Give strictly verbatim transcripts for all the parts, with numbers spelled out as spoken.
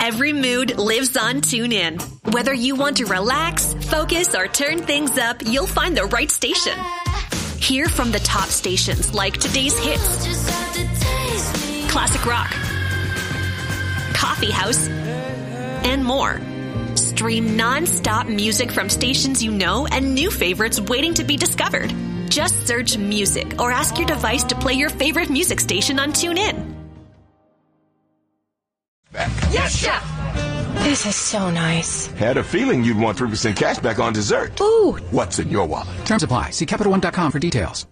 Every mood lives on TuneIn. Whether you want to relax, focus, or turn things up, you'll find the right station. Hear from the top stations like today's hits, classic rock, coffee house, and more. Stream non-stop music from stations you know and new favorites waiting to be discovered. Just search music or ask your device to play your favorite music station on TuneIn. Yes, Chef! This is so nice. Had a feeling you'd want three percent cash back on dessert. Ooh. What's in your wallet? Terms apply. See Capital One dot com for details.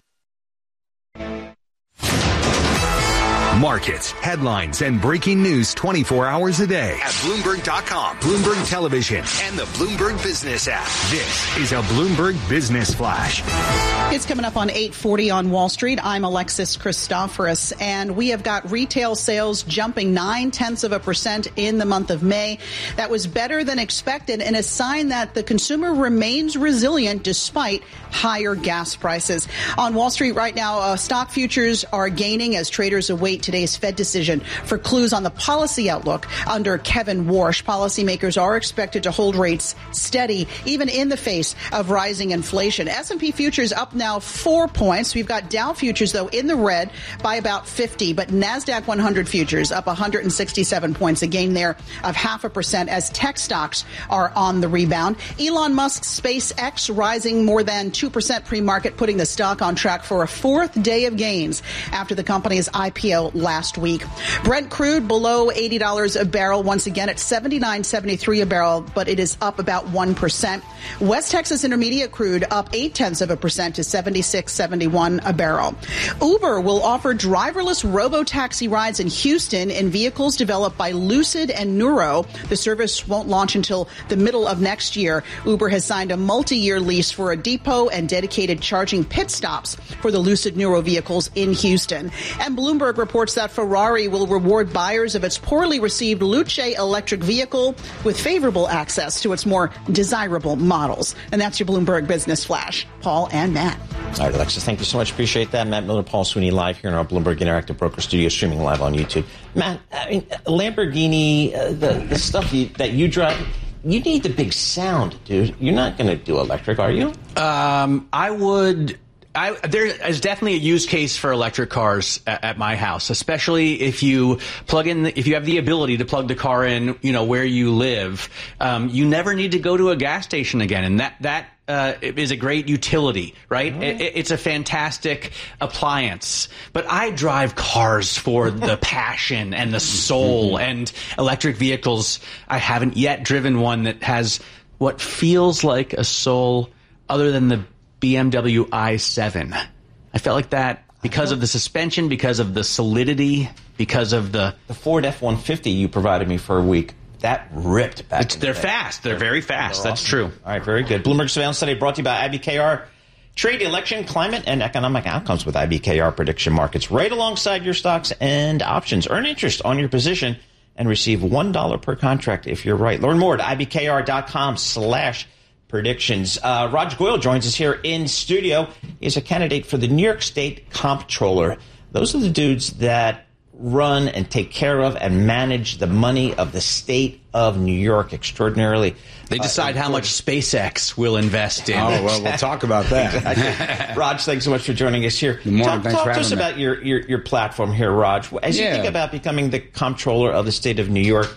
Markets, headlines, and breaking news twenty-four hours a day at Bloomberg dot com, Bloomberg Television, and the Bloomberg Business app. This is a Bloomberg Business Flash. It's coming up on eight forty on Wall Street. I'm Alexis Christoforous, and we have got retail sales jumping nine-tenths of a percent in the month of May. That was better than expected and a sign that the consumer remains resilient despite higher gas prices. On Wall Street right now, uh, stock futures are gaining as traders await today's Fed decision. For clues on the policy outlook under Kevin Warsh, policymakers are expected to hold rates steady even in the face of rising inflation. S and P futures up now four points. We've got Dow futures, though, in the red by about fifty, but NASDAQ one hundred futures up one hundred sixty-seven points, a gain there of half a percent as tech stocks are on the rebound. Elon Musk's SpaceX rising more than two percent pre-market, putting the stock on track for a fourth day of gains after the company's I P O last week. Brent crude below eighty dollars a barrel once again at seventy-nine seventy-three a barrel, but it is up about one percent. West Texas Intermediate crude up eight tenths of a percent to seventy-six seventy-one a barrel. Uber will offer driverless robo-taxi rides in Houston in vehicles developed by Lucid and Nuro. The service won't launch until the middle of next year. Uber has signed a multi-year lease for a depot and dedicated charging pit stops for the Lucid Nuro vehicles in Houston. And Bloomberg reports that Ferrari will reward buyers of its poorly received Luce electric vehicle with favorable access to its more desirable models. And that's your Bloomberg Business Flash. Paul and Matt. All right, Alexis, thank you so much. Appreciate that. Matt Miller, Paul Sweeney, live here in our Bloomberg Interactive Broker Studio, streaming live on YouTube. Matt, I mean, Lamborghini, uh, the, the stuff you, that you drive, you need the big sound, dude. You're not going to do electric, are you? Um, I would... I, there is definitely a use case for electric cars at, at my house, especially if you plug in, the, if you have the ability to plug the car in, you know, where you live. Um, you never need to go to a gas station again, and that that uh, is a great utility, right? Mm-hmm. It, it's a fantastic appliance. But I drive cars for the passion and the soul, mm-hmm. and electric vehicles. I haven't yet driven one that has what feels like a soul, other than the B M W i seven. I felt like that because of the suspension, because of the solidity, because of the... The Ford F one fifty you provided me for a week, that ripped back. It's, they're the fast. They're, they're very fast. They're That's awesome. True. All right, very good. Bloomberg Surveillance Study brought to you by I B K R. Trade, election, climate, and economic outcomes with I B K R prediction markets right alongside your stocks and options. Earn interest on your position and receive one dollar per contract if you're right. Learn more at ibkr.com slash predictions. Uh, Raj Goyal joins us here in studio. He's a candidate for the New York State Comptroller. Those are the dudes that run and take care of and manage the money of the state of New York extraordinarily. They decide uh, how much SpaceX will invest in. Oh, well, we'll talk about that. Exactly. Raj, thanks so much for joining us here. Good morning. Talk, thanks talk for to us having about your, your, your platform here, Raj. As yeah. you think about becoming the Comptroller of the state of New York,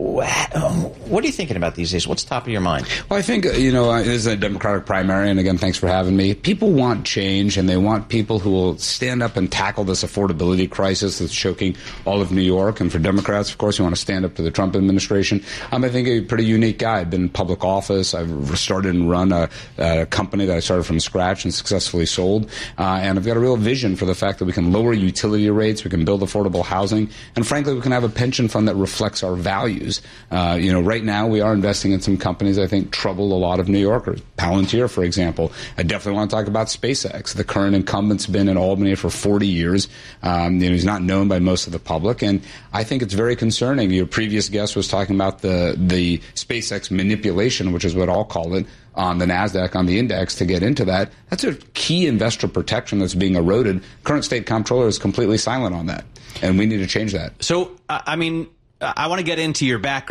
what are you thinking about these days? What's top of your mind? Well, I think, you know, this is a Democratic primary, and again, thanks for having me. People want change, and they want people who will stand up and tackle this affordability crisis that's choking all of New York. And for Democrats, of course, you want to stand up to the Trump administration. I'm, I think, a pretty unique guy. I've been in public office. I've started and run a, a company that I started from scratch and successfully sold. Uh, and I've got a real vision for the fact that we can lower utility rates, we can build affordable housing, and frankly, we can have a pension fund that reflects our values. Uh, you know, right now we are investing in some companies I think trouble a lot of New Yorkers. Palantir, for example. I definitely want to talk about SpaceX. The current incumbent's been in Albany for forty years. Um, you know, he's not known by most of the public, and I think it's very concerning. Your previous guest was talking about the the SpaceX manipulation, which is what I'll call it, on the NASDAQ, on the index to get into that. That's a key investor protection that's being eroded. Current state comptroller is completely silent on that, and we need to change that. So, uh, I mean, I want to get into your background.